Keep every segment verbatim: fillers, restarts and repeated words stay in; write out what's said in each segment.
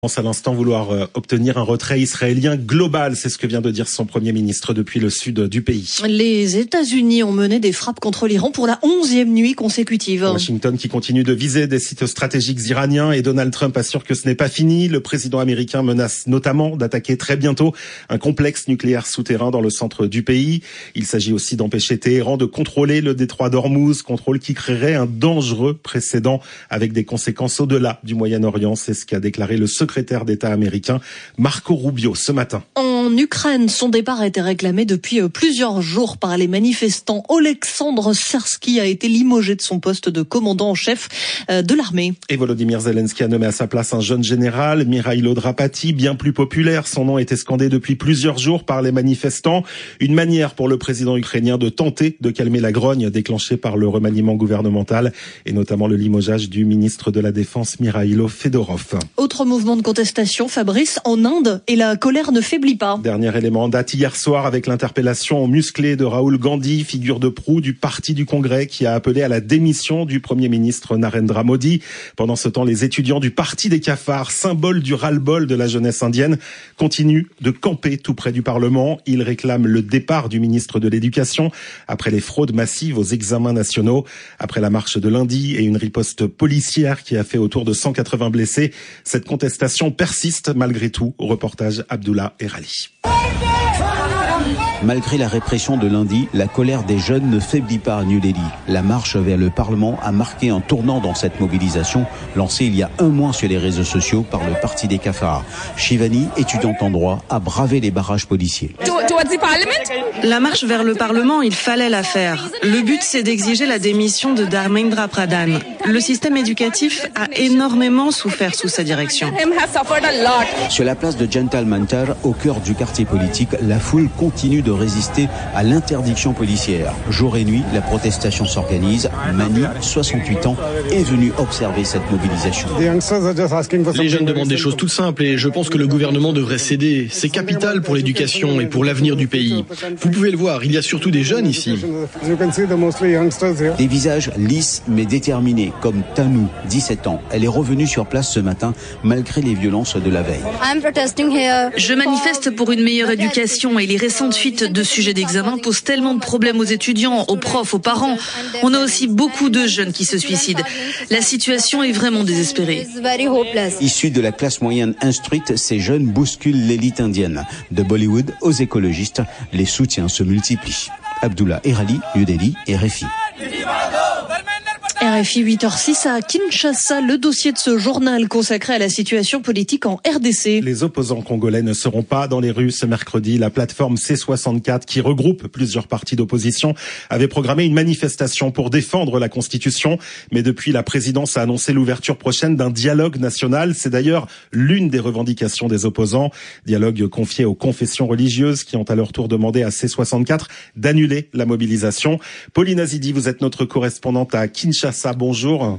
pense à l'instant vouloir euh, obtenir un retrait israélien global, c'est ce que vient de dire son Premier ministre depuis le sud du pays. Les États-Unis ont mené des frappes contre l'Iran pour la onzième nuit consécutive. Washington qui continue de viser des sites stratégiques iraniens et Donald Trump assure que ce n'est pas fini. Le président américain menace notamment d'attaquer très bientôt un complexe nucléaire souterrain dans le centre du pays. Il s'agit aussi d'empêcher Téhéran de contrôler le détroit d'Ormuz, contrôle qui créerait un dangereux précédent avec des conséquences au-delà du Moyen-Orient. C'est ce qu'a déclaré le secrétaire secrétaire d'État américain Marco Rubio ce matin. En Ukraine, son départ a été réclamé depuis plusieurs jours par les manifestants. Oleksandr Syrsky a été limogé de son poste de commandant en chef de l'armée. Et Volodymyr Zelensky a nommé à sa place un jeune général, Mikhailo Drapati, bien plus populaire. Son nom était scandé depuis plusieurs jours par les manifestants. Une manière pour le président ukrainien de tenter de calmer la grogne déclenchée par le remaniement gouvernemental et notamment le limogeage du ministre de la Défense Mikhailo Fedorov. Autre mouvement de contestation, Fabrice, en Inde, et la colère ne faiblit pas. Dernier élément en date hier soir avec l'interpellation musclée de Rahul Gandhi, figure de proue du parti du Congrès qui a appelé à la démission du Premier ministre Narendra Modi. Pendant ce temps, les étudiants du Parti des cafards, symbole du ras-le-bol de la jeunesse indienne, continuent de camper tout près du Parlement. Ils réclament le départ du ministre de l'Éducation après les fraudes massives aux examens nationaux. Après la marche de lundi et une riposte policière qui a fait autour de cent quatre-vingts blessés, cette contestation persiste malgré tout. Reportage Abdullah Erali. Malgré la répression de lundi, la colère des jeunes ne faiblit pas à New Delhi. La marche vers le Parlement a marqué un tournant dans cette mobilisation lancée il y a un mois sur les réseaux sociaux par le Parti des cafards. Shivani, étudiante en droit, a bravé les barrages policiers. La marche vers le Parlement, il fallait la faire. Le but, c'est d'exiger la démission de Dharmendra Pradhan. Le système éducatif a énormément souffert sous sa direction. Sur la place de Jantal Mantar, au cœur du quartier politique, la foule continue de résister à l'interdiction policière. Jour et nuit, la protestation s'organise. Mani, soixante-huit ans, est venu observer cette mobilisation. Les jeunes demandent des choses toutes simples et je pense que le gouvernement devrait céder. C'est capital pour l'éducation et pour l'avenir du pays. Vous pouvez le voir, il y a surtout des jeunes ici. Des visages lisses mais déterminés, comme Tanu, dix-sept ans. Elle est revenue sur place ce matin malgré les violences de la veille. Je manifeste pour une meilleure éducation et les récentes fuites de sujets d'examen posent tellement de problèmes aux étudiants, aux profs, aux parents. On a aussi beaucoup de jeunes qui se suicident. La situation est vraiment désespérée. Issus de la classe moyenne instruite, ces jeunes bousculent l'élite indienne. De Bollywood aux écologistes, les soutiens se multiplient. Abdullah Erali, New Delhi, R F I. R F I huit heures six à Kinshasa, le dossier de ce journal consacré à la situation politique en R D C. Les opposants congolais ne seront pas dans les rues ce mercredi. La plateforme C soixante-quatre, qui regroupe plusieurs partis d'opposition, avait programmé une manifestation pour défendre la Constitution. Mais depuis, la présidence a annoncé l'ouverture prochaine d'un dialogue national. C'est d'ailleurs l'une des revendications des opposants. Dialogue confié aux confessions religieuses qui ont à leur tour demandé à C soixante-quatre d'annuler la mobilisation. Pauline Azidi, vous êtes notre correspondante à Kinshasa. Bonjour.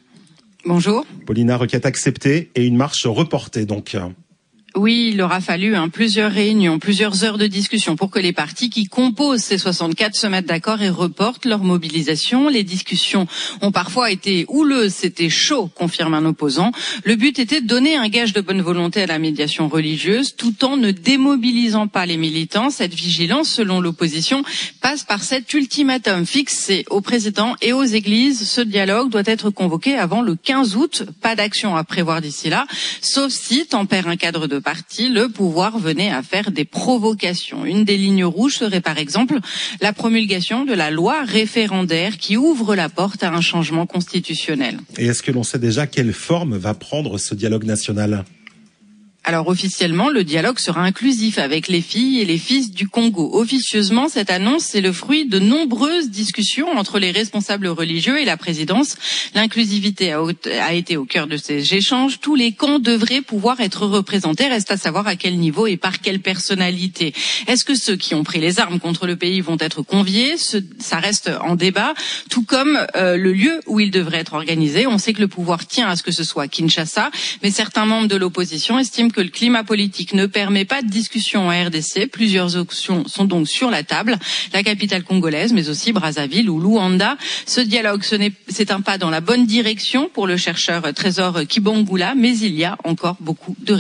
Bonjour. Paulina, requête acceptée et une marche reportée donc. Oui, il aura fallu hein, plusieurs réunions, plusieurs heures de discussion pour que les partis qui composent C soixante-quatre se mettent d'accord et reportent leur mobilisation. Les discussions ont parfois été houleuses, c'était chaud, confirme un opposant. Le but était de donner un gage de bonne volonté à la médiation religieuse tout en ne démobilisant pas les militants. Cette vigilance, selon l'opposition, passe par cet ultimatum fixé au président et aux églises. Ce dialogue doit être convoqué avant le quinze août. Pas d'action à prévoir d'ici là, sauf si tempère un cadre de parti, le pouvoir venait à faire des provocations. Une des lignes rouges serait par exemple la promulgation de la loi référendaire qui ouvre la porte à un changement constitutionnel. Et est-ce que l'on sait déjà quelle forme va prendre ce dialogue national ? Alors officiellement, le dialogue sera inclusif avec les filles et les fils du Congo. Officieusement, cette annonce, c'est le fruit de nombreuses discussions entre les responsables religieux et la présidence. L'inclusivité a, a été au cœur de ces échanges. Tous les camps devraient pouvoir être représentés. Reste à savoir à quel niveau et par quelle personnalité. Est-ce que ceux qui ont pris les armes contre le pays vont être conviés ? Ce, ça reste en débat, tout comme euh, le lieu où ils devraient être organisés. On sait que le pouvoir tient à ce que ce soit Kinshasa, mais certains membres de l'opposition estiment que le climat politique ne permet pas de discussion en R D C. Plusieurs options sont donc sur la table. La capitale congolaise, mais aussi Brazzaville ou Luanda. Ce dialogue, ce n'est, c'est un pas dans la bonne direction pour le chercheur Trésor Kibangula, mais il y a encore beaucoup de